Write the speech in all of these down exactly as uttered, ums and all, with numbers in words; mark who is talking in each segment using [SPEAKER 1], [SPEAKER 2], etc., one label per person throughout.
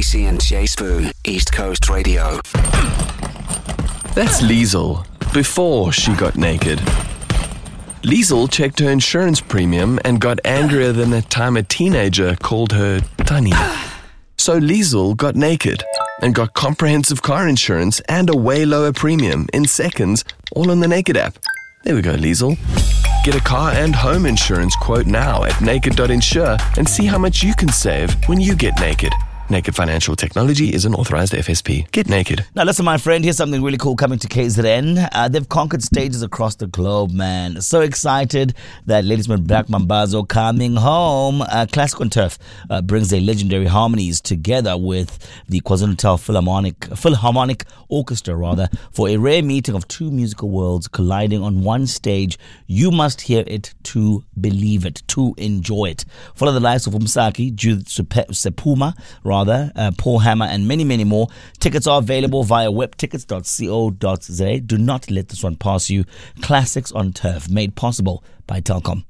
[SPEAKER 1] Casey and Jay Spoo, East Coast Radio.
[SPEAKER 2] That's Liesl, before she got naked. Liesl checked her insurance premium and got angrier than the time a teenager called her Tunny. So Liesl got naked and got comprehensive car insurance and a way lower premium in seconds, all on the Naked app. There we go, Liesl. Get a car and home insurance quote now at naked dot insure and see how much you can save when you get naked. Naked Financial Technology is an authorized F S P. Get naked.
[SPEAKER 3] Now listen, my friend, here's something really cool coming to K Z N. Uh, they've conquered stages across the globe, man. So excited that Ladysmith Black Mambazo coming home. Uh, Classic on Turf uh, brings their legendary harmonies together with the KwaZulu-Natal Philharmonic, Philharmonic Orchestra, rather, for a rare meeting of two musical worlds colliding on one stage. You must hear it to believe it, to enjoy it. Follow the lives of Umsaki, Judith Sepuma, rather, uh, Paul Hammer, and many, many more. Tickets are available via webtickets dot co dot za. Do not let this one pass you. Classics on Turf, made possible by Telkom.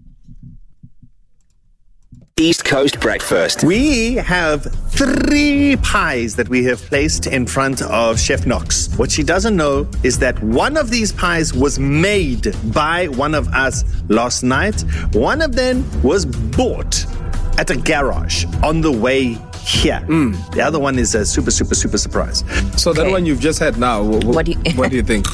[SPEAKER 1] East Coast Breakfast.
[SPEAKER 4] We have three pies that we have placed in front of Chef Knox. What she doesn't know is that one of these pies was made by one of us last night. One of them was bought at a garage on the way here. Mm. The other one is a super, super, super surprise.
[SPEAKER 5] So okay. That one you've just had now, what, what, do, you, what do you think?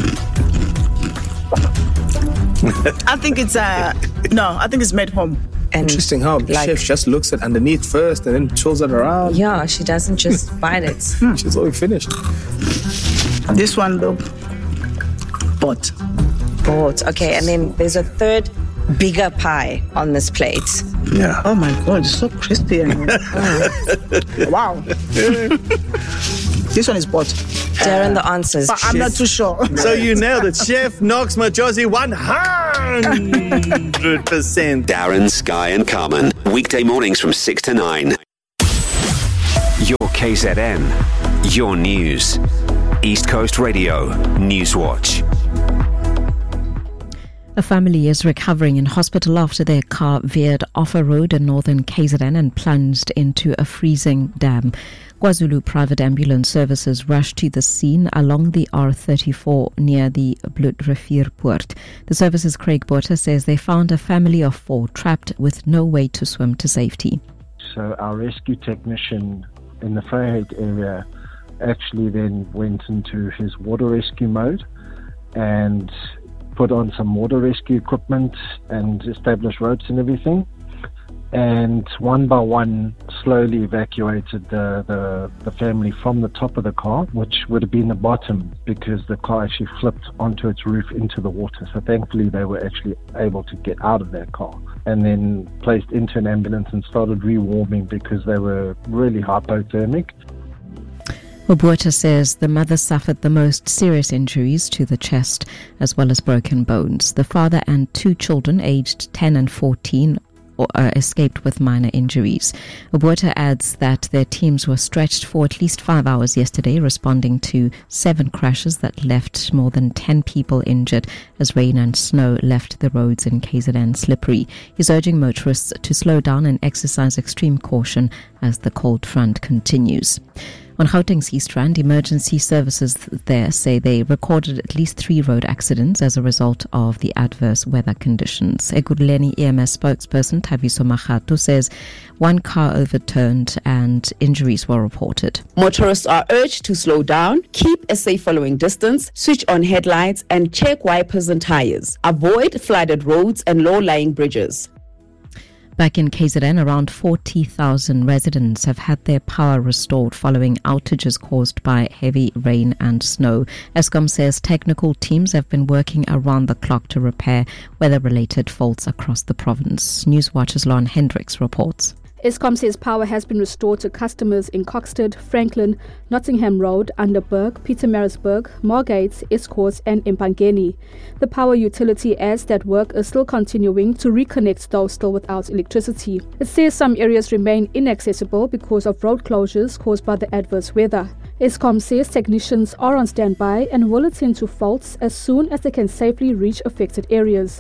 [SPEAKER 6] I think it's, uh, no, I think it's made home.
[SPEAKER 5] And interesting how the like, chef just looks at underneath first and then twirls it around.
[SPEAKER 7] Yeah, she doesn't just bite it.
[SPEAKER 5] She's already finished.
[SPEAKER 6] This one, though, bought.
[SPEAKER 7] Bought, okay. And then there's a third bigger pie on this plate.
[SPEAKER 6] Yeah. Oh my God, it's so crispy. Oh. Wow. This one is bought.
[SPEAKER 7] Darren, the answers.
[SPEAKER 6] But I'm not too sure.
[SPEAKER 4] So you nailed it. Chef Knox Majosi, one hundred percent.
[SPEAKER 1] Darren, Sky and Carmen. Weekday mornings from six to nine. Your K Z N. Your news. East Coast Radio. Newswatch.
[SPEAKER 8] A family is recovering in hospital after their car veered off a road in northern K Z N and plunged into a freezing dam. KwaZulu private ambulance services rushed to the scene along the R thirty-four near the Bloedrivierpoort. The service's Craig Botha says they found a family of four trapped with no way to swim to safety.
[SPEAKER 9] So our rescue technician in the Vryheid area actually then went into his water rescue mode and put on some water rescue equipment and established ropes and everything, and one by one slowly evacuated the, the, the family from the top of the car, which would have been the bottom because the car actually flipped onto its roof into the water. So thankfully they were actually able to get out of that car and then placed into an ambulance and started rewarming because they were really hypothermic.
[SPEAKER 8] Botha says the mother suffered the most serious injuries to the chest as well as broken bones. The father and two children aged ten and fourteen uh, escaped with minor injuries. Botha adds that their teams were stretched for at least five hours yesterday, responding to seven crashes that left more than ten people injured as rain and snow left the roads in K Z N slippery. He's urging motorists to slow down and exercise extreme caution as the cold front continues. On Gauteng's East Rand, emergency services there say they recorded at least three road accidents as a result of the adverse weather conditions. Ekurhuleni E M S spokesperson Thabiso Makgato says one car overturned and injuries were reported.
[SPEAKER 10] Motorists are urged to slow down, keep a safe following distance, switch on headlights and check wipers and tires. Avoid flooded roads and low-lying bridges.
[SPEAKER 8] Back in K Z N, around forty thousand residents have had their power restored following outages caused by heavy rain and snow. Eskom says technical teams have been working around the clock to repair weather-related faults across the province. Newswatch's Lon Hendricks reports.
[SPEAKER 11] Eskom says power has been restored to customers in Coxted, Franklin, Nottingham Road, Underberg, Pietermaritzburg, Margate, Escorts and Impangeni. The power utility adds that work is still continuing to reconnect those still without electricity. It says some areas remain inaccessible because of road closures caused by the adverse weather. Eskom says technicians are on standby and will attend to faults as soon as they can safely reach affected areas.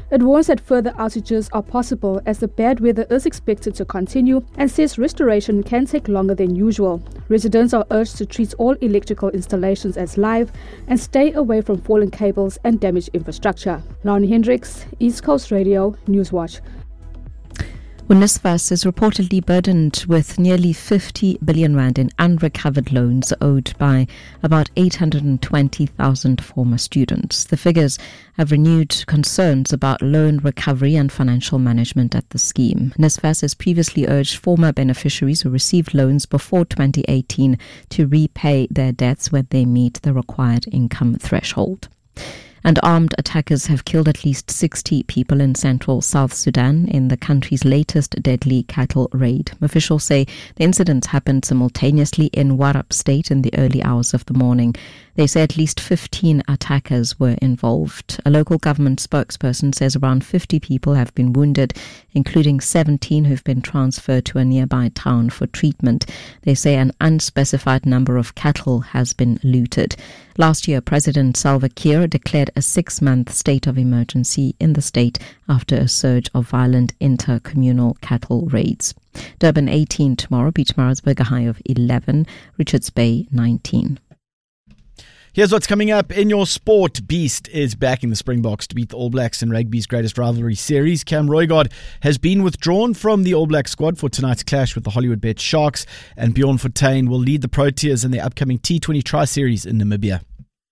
[SPEAKER 11] It warns that further outages are possible as the bad weather is expected to continue and says restoration can take longer than usual. Residents are urged to treat all electrical installations as live and stay away from fallen cables and damaged infrastructure. Lauren Hendricks, East Coast Radio, Newswatch.
[SPEAKER 8] Well, NSFAS is reportedly burdened with nearly fifty billion rand in unrecovered loans owed by about eight hundred twenty thousand former students. The figures have renewed concerns about loan recovery and financial management at the scheme. NSFAS has previously urged former beneficiaries who received loans before twenty eighteen to repay their debts when they meet the required income threshold. And armed attackers have killed at least sixty people in central South Sudan in the country's latest deadly cattle raid. Officials say the incidents happened simultaneously in Warrap State in the early hours of the morning. They say at least fifteen attackers were involved. A local government spokesperson says around fifty people have been wounded, including seventeen who've been transferred to a nearby town for treatment. They say an unspecified number of cattle has been looted. Last year, President Salva Kiir declared a six-month state of emergency in the state after a surge of violent inter-communal cattle raids. Durban eighteen tomorrow, Pietermaritzburg a high of eleven, Richards Bay nineteen.
[SPEAKER 12] Here's what's coming up in your sport. Beast is backing the Springboks to beat the All Blacks in rugby's greatest rivalry series. Cam Roigard has been withdrawn from the All Black squad for tonight's clash with the Hollywood Bet Sharks, and Bjorn Fortuin will lead the Proteas in their upcoming T twenty Tri-Series in Namibia.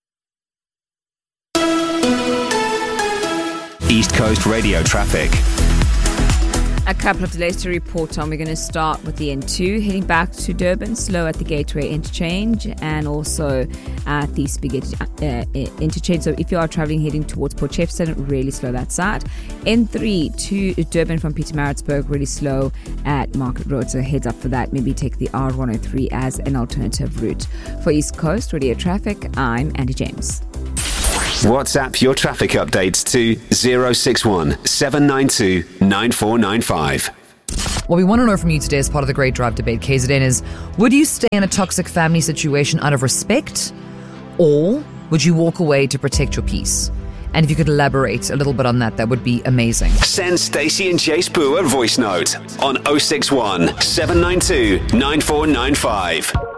[SPEAKER 1] East Coast Radio traffic.
[SPEAKER 13] A couple of delays to report on. We're going to start with the N two, heading back to Durban, slow at the Gateway interchange and also at the Spaghetti uh, interchange. So if you are travelling heading towards Port Shepstone, really slow that side. N three to Durban from Pietermaritzburg, really slow at Market Road. So heads up for that. Maybe take the R one oh three as an alternative route. For East Coast Radio traffic, I'm Andy James.
[SPEAKER 1] WhatsApp your traffic updates to zero six one seven nine two nine four nine five.
[SPEAKER 14] What we want to know from you today as part of the Great Drive debate, K Z N, is would you stay in a toxic family situation out of respect, or would you walk away to protect your peace? And if you could elaborate a little bit on that, that would be amazing.
[SPEAKER 1] Send Stacey and Jace Poo a voice note on zero six one seven nine two nine four nine five.